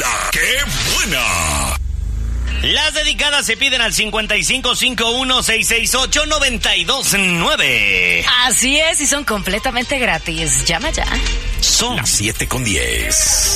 ¡La que buena! Las dedicadas se piden al 5551-668-929. Así es, y son completamente gratis. Llama ya. Son las 7:10.